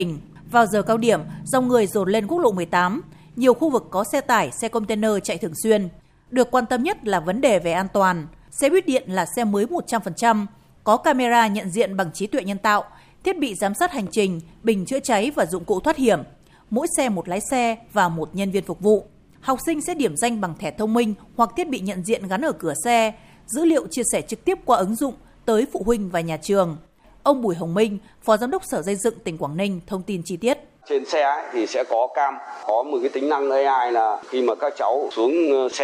Vào giờ cao điểm, dòng người dồn lên quốc lộ 18, nhiều khu vực có xe tải, xe container chạy thường xuyên. Được quan tâm nhất là vấn đề về an toàn. Xe buýt điện là xe mới 100%, có camera nhận diện bằng trí tuệ nhân tạo, thiết bị giám sát hành trình, bình chữa cháy và dụng cụ thoát hiểm. Mỗi xe một lái xe và một nhân viên phục vụ. Học sinh sẽ điểm danh bằng thẻ thông minh hoặc thiết bị nhận diện gắn ở cửa xe. Dữ liệu chia sẻ trực tiếp qua ứng dụng tới phụ huynh và nhà trường. Ông Bùi Hồng Minh, Phó Giám đốc Sở Xây dựng tỉnh Quảng Ninh thông tin chi tiết. Trên xe thì sẽ có cam, có một cái tính năng AI là khi mà các cháu xuống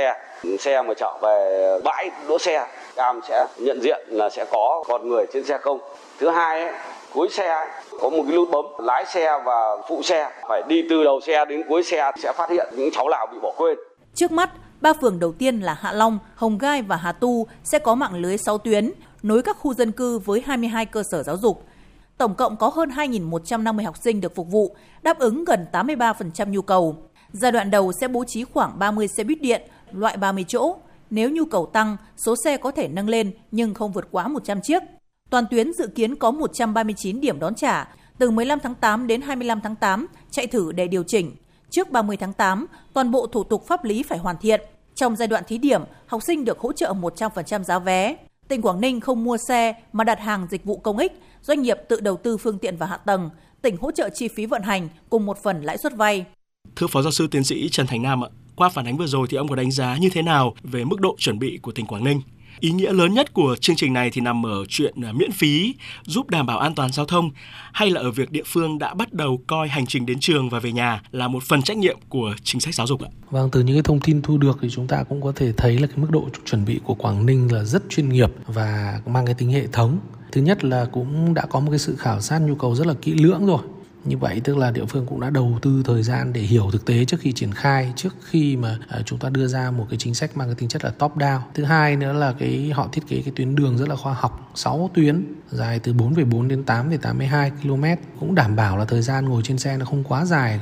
xe mà trở về bãi đỗ xe, cam sẽ nhận diện là sẽ có con người trên xe không. Thứ hai, cuối xe có một cái nút bấm, lái xe và phụ xe phải đi từ đầu xe đến cuối xe sẽ phát hiện những cháu nào bị bỏ quên. Trước mắt, 3 phường đầu tiên là Hạ Long, Hồng Gai và Hà Tu sẽ có mạng lưới 6 tuyến, nối các khu dân cư với 22 cơ sở giáo dục. Tổng cộng có hơn 2.150 học sinh được phục vụ, đáp ứng gần 83% nhu cầu. Giai đoạn đầu sẽ bố trí khoảng 30 xe buýt điện, loại 30 chỗ. Nếu nhu cầu tăng, số xe có thể nâng lên nhưng không vượt quá 100 chiếc. Toàn tuyến dự kiến có 139 điểm đón trả, từ 15 tháng 8 đến 25 tháng 8 chạy thử để điều chỉnh. Trước 30 tháng 8, toàn bộ thủ tục pháp lý phải hoàn thiện. Trong giai đoạn thí điểm, học sinh được hỗ trợ 100% giá vé. Tỉnh Quảng Ninh không mua xe mà đặt hàng dịch vụ công ích, doanh nghiệp tự đầu tư phương tiện và hạ tầng. Tỉnh hỗ trợ chi phí vận hành cùng một phần lãi suất vay. Thưa Phó Giáo sư Tiến sĩ Trần Thành Nam ạ, qua phản ánh vừa rồi thì ông có đánh giá như thế nào về mức độ chuẩn bị của tỉnh Quảng Ninh? Ý nghĩa lớn nhất của chương trình này thì nằm ở chuyện miễn phí, giúp đảm bảo an toàn giao thông, hay là ở việc địa phương đã bắt đầu coi hành trình đến trường và về nhà là một phần trách nhiệm của chính sách giáo dục ạ? Vâng, từ những cái thông tin thu được thì chúng ta cũng có thể thấy là cái mức độ chuẩn bị của Quảng Ninh là rất chuyên nghiệp và mang cái tính hệ thống. Thứ nhất là cũng đã có một cái sự khảo sát nhu cầu rất là kỹ lưỡng rồi. Như vậy tức là địa phương cũng đã đầu tư thời gian để hiểu thực tế trước khi triển khai, trước khi mà chúng ta đưa ra một cái chính sách mang cái tính chất là top down. Thứ hai nữa là họ thiết kế cái tuyến đường rất là khoa học, 6 tuyến dài từ 4,4 đến 8,82 km, cũng đảm bảo là thời gian ngồi trên xe nó không quá dài.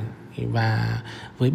Và với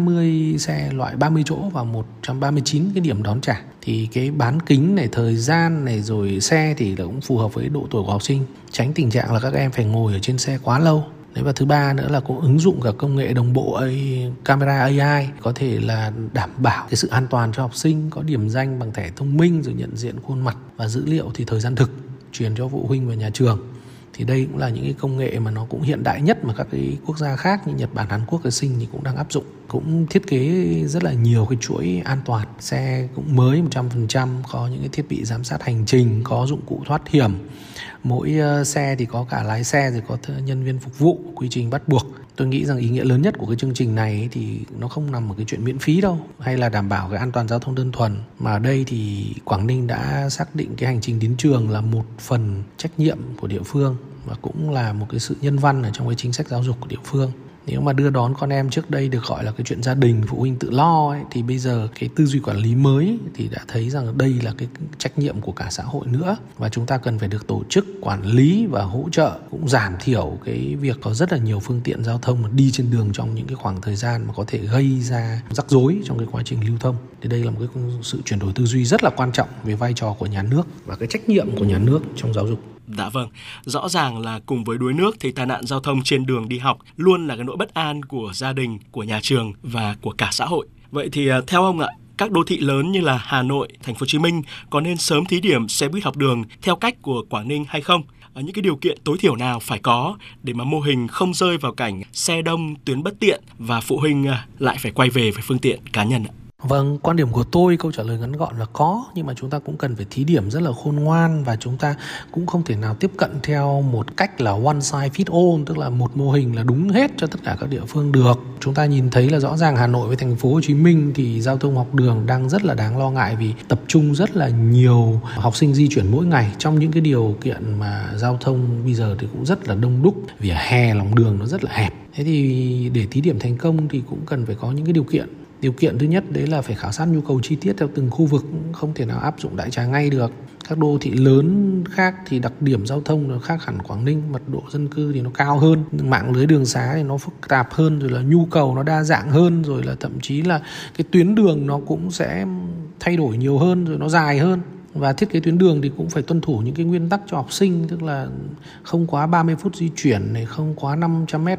30 xe loại 30 chỗ và 139 cái điểm đón trả thì cái bán kính này, thời gian này rồi xe thì cũng phù hợp với độ tuổi của học sinh, tránh tình trạng là các em phải ngồi ở trên xe quá lâu. Và thứ ba nữa là cũng ứng dụng cả công nghệ đồng bộ camera AI có thể là đảm bảo cái sự an toàn cho học sinh, có điểm danh bằng thẻ thông minh rồi nhận diện khuôn mặt và dữ liệu thì thời gian thực truyền cho phụ huynh và nhà trường. Thì đây cũng là những cái công nghệ mà nó cũng hiện đại nhất mà các cái quốc gia khác như Nhật Bản, Hàn Quốc, Sinh thì cũng đang áp dụng. Cũng thiết kế rất là nhiều cái chuỗi an toàn. Xe cũng mới 100%, có những cái thiết bị giám sát hành trình, có dụng cụ thoát hiểm. Mỗi xe thì có cả lái xe rồi có nhân viên phục vụ, quy trình bắt buộc. Tôi nghĩ rằng ý nghĩa lớn nhất của cái chương trình này thì nó không nằm ở cái chuyện miễn phí đâu, hay là đảm bảo cái an toàn giao thông đơn thuần. Mà ở đây thì Quảng Ninh đã xác định cái hành trình đến trường là một phần trách nhiệm của địa phương và cũng là một cái sự nhân văn ở trong cái chính sách giáo dục của địa phương. Nếu mà đưa đón con em trước đây được gọi là cái chuyện gia đình, phụ huynh tự lo thì bây giờ cái tư duy quản lý mới thì đã thấy rằng đây là cái trách nhiệm của cả xã hội nữa. Và chúng ta cần phải được tổ chức, quản lý và hỗ trợ, cũng giảm thiểu cái việc có rất là nhiều phương tiện giao thông mà đi trên đường trong những cái khoảng thời gian mà có thể gây ra rắc rối trong cái quá trình lưu thông. Thì đây là một cái sự chuyển đổi tư duy rất là quan trọng về vai trò của nhà nước và cái trách nhiệm của nhà nước trong giáo dục. Dạ vâng, rõ ràng là cùng với đuối nước thì tai nạn giao thông trên đường đi học luôn là cái nỗi bất an của gia đình, của nhà trường và của cả xã hội. Vậy thì theo ông ạ, các đô thị lớn như là Hà Nội, Thành phố Hồ Chí Minh có nên sớm thí điểm xe buýt học đường theo cách của Quảng Ninh hay không? Những cái điều kiện tối thiểu nào phải có để mà mô hình không rơi vào cảnh xe đông, tuyến bất tiện và phụ huynh lại phải quay về với phương tiện cá nhân ạ? Vâng, quan điểm của tôi, câu trả lời ngắn gọn là có, nhưng mà chúng ta cũng cần phải thí điểm rất là khôn ngoan và chúng ta cũng không thể nào tiếp cận theo một cách là one size fit all, tức là một mô hình là đúng hết cho tất cả các địa phương được. Chúng ta nhìn thấy là rõ ràng Hà Nội với Thành phố Hồ Chí Minh thì giao thông học đường đang rất là đáng lo ngại vì tập trung rất là nhiều học sinh di chuyển mỗi ngày trong những cái điều kiện mà giao thông bây giờ thì cũng rất là đông đúc, vỉa hè, lòng đường nó rất là hẹp. Thế thì để thí điểm thành công thì cũng cần phải có những cái điều kiện. Điều kiện thứ nhất đấy là phải khảo sát nhu cầu chi tiết theo từng khu vực, không thể nào áp dụng đại trà ngay được. Các đô thị lớn khác thì đặc điểm giao thông nó khác hẳn Quảng Ninh, mật độ dân cư thì nó cao hơn, mạng lưới đường xá thì nó phức tạp hơn, rồi là nhu cầu nó đa dạng hơn, rồi là thậm chí là cái tuyến đường nó cũng sẽ thay đổi nhiều hơn, rồi nó dài hơn. Và thiết kế tuyến đường thì cũng phải tuân thủ những cái nguyên tắc cho học sinh, tức là không quá 30 phút di chuyển này, không quá 500 mét